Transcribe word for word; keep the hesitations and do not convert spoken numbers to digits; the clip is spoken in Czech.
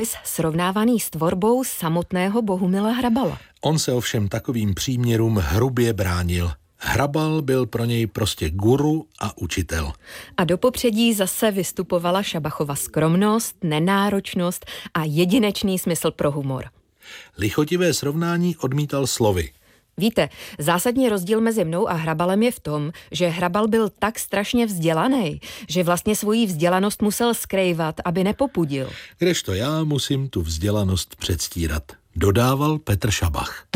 srovnávaný s tvorbou samotného Bohumila Hrabala. On se ovšem takovým příměrům hrubě bránil. Hrabal byl pro něj prostě guru a učitel. A do popředí zase vystupovala Šabachova skromnost, nenáročnost a jedinečný smysl pro humor. Lichotivé srovnání odmítal slovy. Víte, zásadní rozdíl mezi mnou a Hrabalem je v tom, že Hrabal byl tak strašně vzdělaný, že vlastně svoji vzdělanost musel skrývat, aby nepopudil. Kdežto já musím tu vzdělanost předstírat, dodával Petr Šabach.